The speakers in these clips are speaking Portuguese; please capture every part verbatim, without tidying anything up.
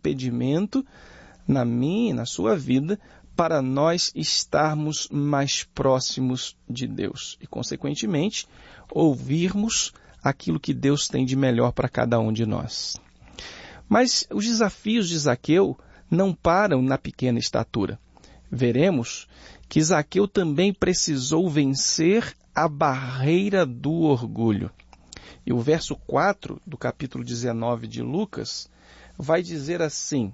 impedimento na minha e na sua vida para nós estarmos mais próximos de Deus e, consequentemente, ouvirmos aquilo que Deus tem de melhor para cada um de nós. Mas os desafios de Zaqueu não param na pequena estatura. Veremos que Zaqueu também precisou vencer a barreira do orgulho. E o verso quatro do capítulo dezenove de Lucas vai dizer assim: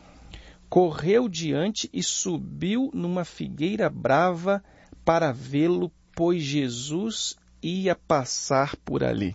correu diante e subiu numa figueira brava para vê-lo, pois Jesus ia passar por ali.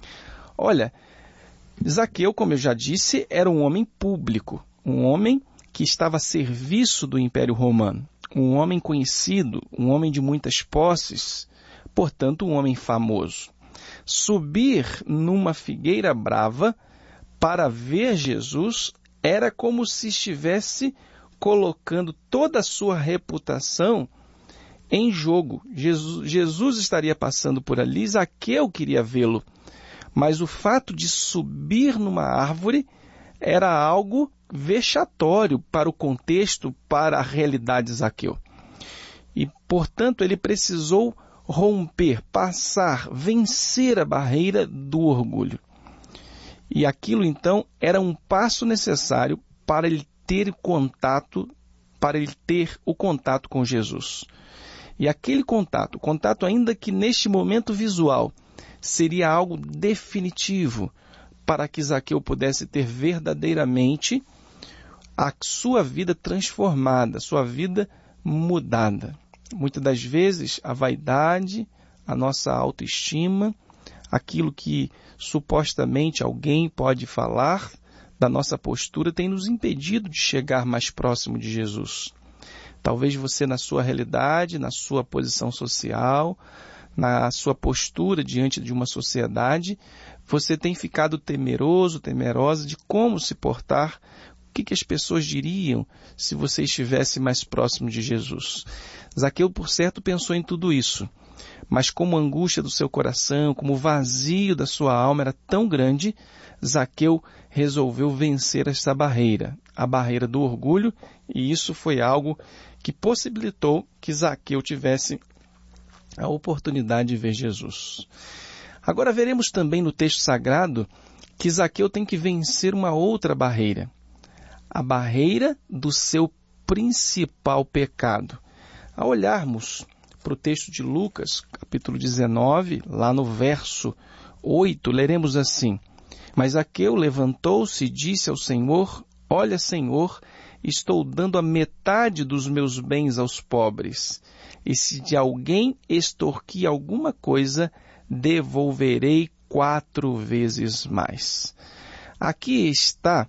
Olha, Zaqueu, como eu já disse, era um homem público, um homem que estava a serviço do Império Romano, um homem conhecido, um homem de muitas posses, portanto, um homem famoso. Subir numa figueira brava para ver Jesus era como se estivesse colocando toda a sua reputação em jogo. Jesus, Jesus estaria passando por ali, Zaqueu queria vê-lo, mas o fato de subir numa árvore era algo vexatório para o contexto, para a realidade de Zaqueu. E, portanto, ele precisou romper, passar, vencer a barreira do orgulho. E aquilo, então, era um passo necessário para ele ter contato, para ele ter o contato com Jesus. E aquele contato, contato ainda que neste momento visual, seria algo definitivo para que Zaqueu pudesse ter verdadeiramente a sua vida transformada, sua vida mudada. Muitas das vezes, a vaidade, a nossa autoestima, aquilo que supostamente alguém pode falar da nossa postura tem nos impedido de chegar mais próximo de Jesus. Talvez você, na sua realidade, na sua posição social, na sua postura diante de uma sociedade, você tem ficado temeroso, temerosa de como se portar, o que, que as pessoas diriam se você estivesse mais próximo de Jesus. Zaqueu, por certo, pensou em tudo isso, mas como a angústia do seu coração, como o vazio da sua alma era tão grande, Zaqueu resolveu vencer essa barreira, a barreira do orgulho, e isso foi algo que possibilitou que Zaqueu tivesse a oportunidade de ver Jesus. Agora veremos também no texto sagrado que Zaqueu tem que vencer uma outra barreira, a barreira do seu principal pecado. Ao olharmos para o texto de Lucas, capítulo dezenove, lá no verso oito, leremos assim: mas Zaqueu levantou-se e disse ao Senhor: olha, Senhor, estou dando a metade dos meus bens aos pobres, e se de alguém extorquir alguma coisa, devolverei quatro vezes mais. Aqui está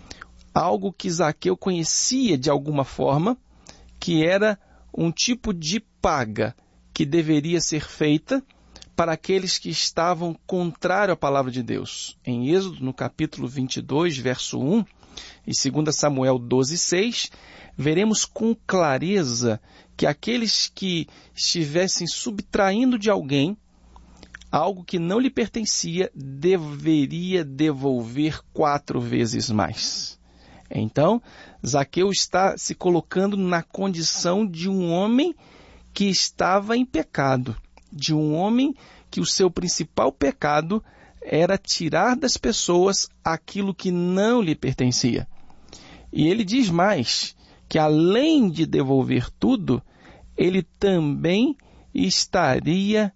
algo que Zaqueu conhecia de alguma forma, que era um tipo de paga que deveria ser feita para aqueles que estavam contrário à palavra de Deus. Em Êxodo, no capítulo vinte e dois, verso um, e dois Samuel doze, seis, veremos com clareza que aqueles que estivessem subtraindo de alguém algo que não lhe pertencia, deveria devolver quatro vezes mais. Então, Zaqueu está se colocando na condição de um homem que estava em pecado, de um homem que o seu principal pecado era tirar das pessoas aquilo que não lhe pertencia. E ele diz mais, que além de devolver tudo, ele também estaria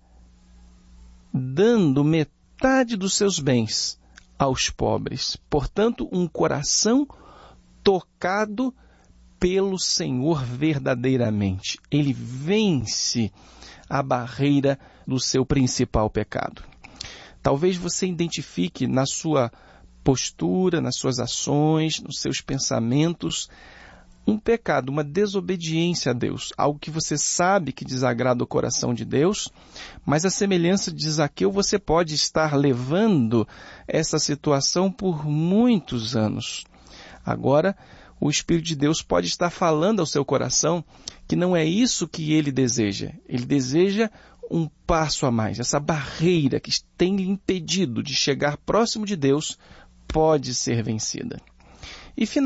dando metade dos seus bens aos pobres. Portanto, um coração tocado pelo Senhor verdadeiramente. Ele vence a barreira do seu principal pecado. Talvez você identifique na sua postura, nas suas ações, nos seus pensamentos, um pecado, uma desobediência a Deus, algo que você sabe que desagrada o coração de Deus, mas a semelhança de Zaqueu, você pode estar levando essa situação por muitos anos. Agora, o Espírito de Deus pode estar falando ao seu coração que não é isso que ele deseja. Ele deseja um passo a mais. Essa barreira que tem lhe impedido de chegar próximo de Deus pode ser vencida. E, finalmente,